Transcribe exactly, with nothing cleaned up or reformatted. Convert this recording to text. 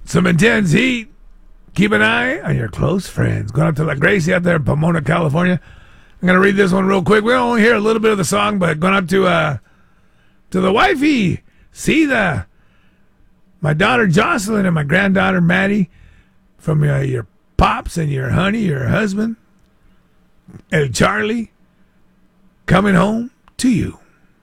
some intense heat. Keep an eye on your close friends. Going up to La Gracie out there in Pomona, California. I'm going to read this one real quick. We only hear a little bit of the song, but going up to uh, to the wifey. See the my daughter Jocelyn and my granddaughter Maddie from uh, your pops and your honey, your husband, El Charlie, coming home to you.